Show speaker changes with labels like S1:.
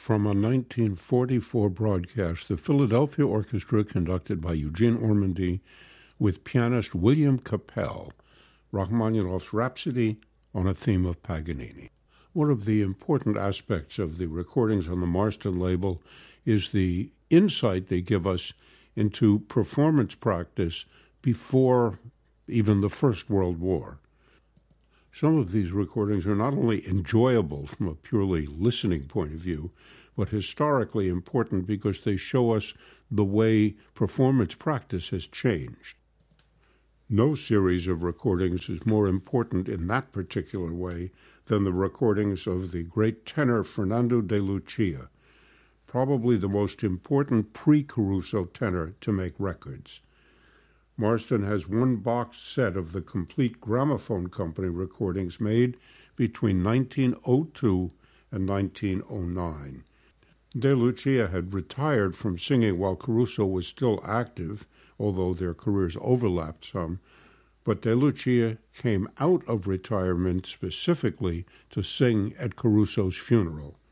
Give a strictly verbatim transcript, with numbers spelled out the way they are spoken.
S1: From a nineteen forty-four broadcast, the Philadelphia Orchestra, conducted by Eugene Ormandy, with pianist William Capell, Rachmaninoff's Rhapsody on a theme of Paganini. One of the important aspects of the recordings on the Marston label is the insight they give us into performance practice before even the First World War. Some of these recordings are not only enjoyable from a purely listening point of view, but historically important because they show us the way performance practice has changed. No series of recordings is more important in that particular way than the recordings of the great tenor Fernando de Lucia, probably the most important pre-Caruso tenor to make records. Marston has one box set of the complete Gramophone Company recordings made between nineteen oh two and nineteen oh nine. De Lucia had retired from singing while Caruso was still active, although their careers overlapped some, but De Lucia came out of retirement specifically to sing at Caruso's funeral.